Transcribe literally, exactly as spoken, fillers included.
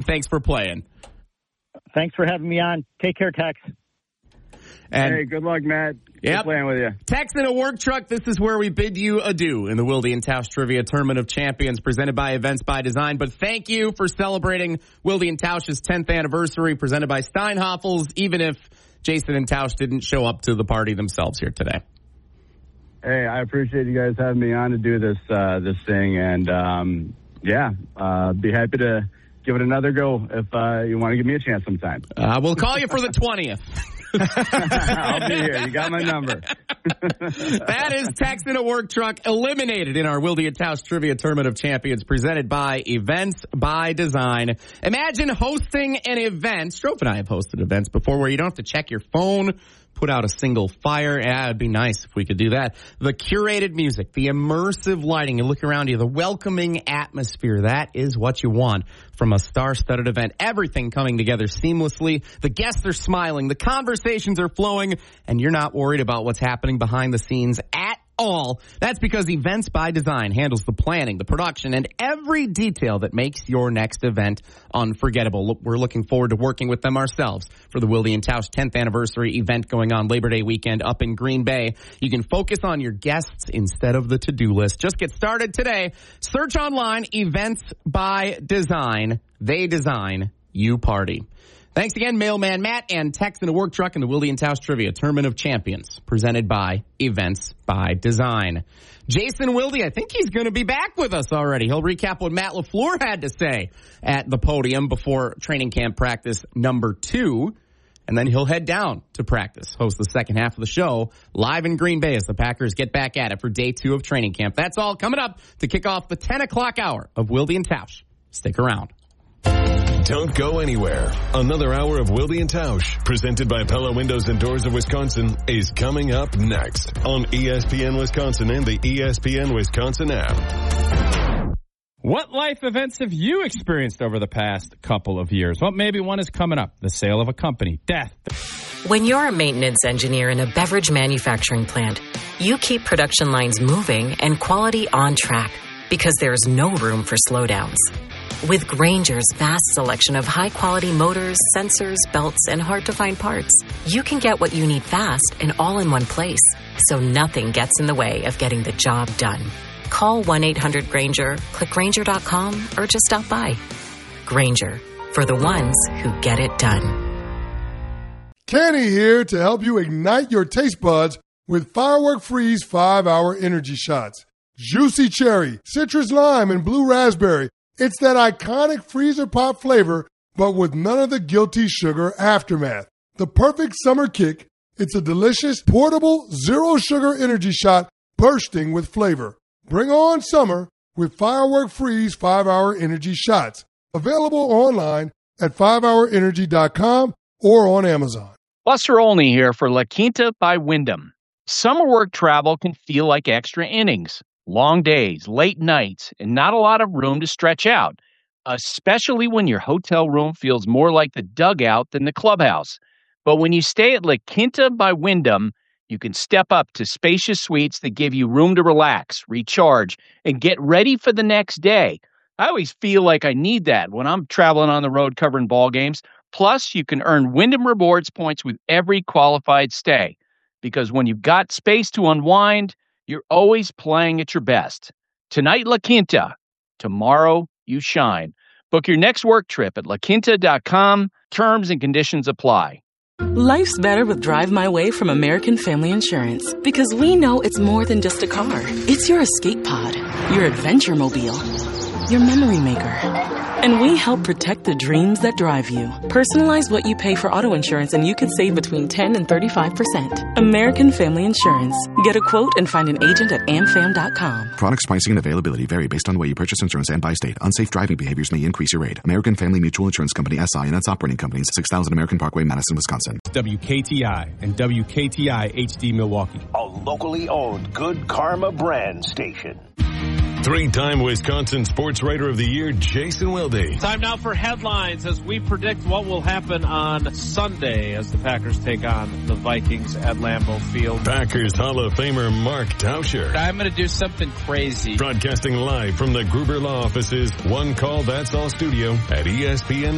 Thanks for playing. Thanks for having me on. Take care, Tex. And hey, good luck, Matt. Yep. Good playing with you. Tex in a work truck. This is where we bid you adieu in the Wilde and Tausch Trivia Tournament of Champions presented by Events by Design. But thank you for celebrating Wilde and Tausch's tenth anniversary presented by Steinhoffels, even if Jason and Tausch didn't show up to the party themselves here today. Hey, I appreciate you guys having me on to do this uh, this thing. And, um, yeah, uh, be happy to give it another go if uh, you want to give me a chance sometime. Uh, we'll call you for the twentieth. I'll be here. You got my number. That is Tex in a work truck, eliminated in our Wilde and Tausch Trivia Tournament of Champions presented by Events by Design. Imagine hosting an event. Strofe and I have hosted events before where you don't have to check your phone, put out a single fire. Yeah, it'd be nice if we could do that. The curated music, the immersive lighting, you look around you, the welcoming atmosphere. That is what you want from a star-studded event. Everything coming together seamlessly. The guests are smiling. The conversations are flowing. And you're not worried about what's happening behind the scenes at all. That's because Events by Design handles the planning, the production, and every detail that makes your next event unforgettable. Look, we're looking forward to working with them ourselves for the Wilde and Tausch tenth anniversary event going on Labor Day weekend up in Green Bay. You can focus on your guests instead of the to-do list. Just get started today. Search online, Events by Design. They design, you party. Thanks again, Mailman Matt and Tex in a work truck in the Wilde and Tausch Trivia Tournament of Champions, presented by Events by Design. Jason Wilde, I think he's going to be back with us already. He'll recap what Matt LaFleur had to say at the podium before training camp practice number two, and then he'll head down to practice, host the second half of the show live in Green Bay as the Packers get back at it for day two of training camp. That's all coming up to kick off the ten o'clock hour of Wilde and Tausch. Stick around. Don't go anywhere. Another hour of Wilde and Tausch, presented by Pella Windows and Doors of Wisconsin, is coming up next on E S P N Wisconsin and the E S P N Wisconsin app. What life events have you experienced over the past couple of years? Well, maybe one is coming up. The sale of a company, death. When you're a maintenance engineer in a beverage manufacturing plant, you keep production lines moving and quality on track because there's no room for slowdowns. With Grainger's vast selection of high-quality motors, sensors, belts, and hard-to-find parts, you can get what you need fast and all in one place, so nothing gets in the way of getting the job done. Call one eight hundred Grainger, click Grainger dot com, or just stop by. Grainger, for the ones who get it done. Kenny here to help you ignite your taste buds with Firework Freeze five hour Energy Shots. Juicy cherry, citrus lime, and blue raspberry. It's that iconic freezer pop flavor, but with none of the guilty sugar aftermath. The perfect summer kick. It's a delicious, portable, zero-sugar energy shot bursting with flavor. Bring on summer with Firework Freeze five hour Energy Shots. Available online at five hour energy dot com or on Amazon. Buster Olney here for La Quinta by Wyndham. Summer work travel can feel like extra innings. Long days, late nights, and not a lot of room to stretch out, especially when your hotel room feels more like the dugout than the clubhouse. But when you stay at La Quinta by Wyndham, you can step up to spacious suites that give you room to relax, recharge, and get ready for the next day. I always feel like I need that when I'm traveling on the road covering ball games. Plus, you can earn Wyndham Rewards points with every qualified stay. Because when you've got space to unwind, you're always playing at your best. Tonight, La Quinta. Tomorrow, you shine. Book your next work trip at la quinta dot com. Terms and conditions apply. Life's better with Drive My Way from American Family Insurance. Because we know it's more than just a car. It's your escape pod, your adventure mobile, your memory maker. And we help protect the dreams that drive you. Personalize what you pay for auto insurance and you could save between ten and thirty-five percent. American Family Insurance. Get a quote and find an agent at am fam dot com. Products, pricing, and availability vary based on the way you purchase insurance and by state. Unsafe driving behaviors may increase your rate. American Family Mutual Insurance Company, S I and its operating companies, six thousand American Parkway, Madison, Wisconsin. W K T I and W K T I H D Milwaukee. A locally owned Good Karma brand station. Three-time Wisconsin Sports Writer of the Year, Jason Wilde. Time now for headlines as we predict what will happen on Sunday as the Packers take on the Vikings at Lambeau Field. Packers Hall of Famer Mark Tauscher. I'm going to do something crazy. Broadcasting live from the Gruber Law Offices, One Call That's All studio at E S P N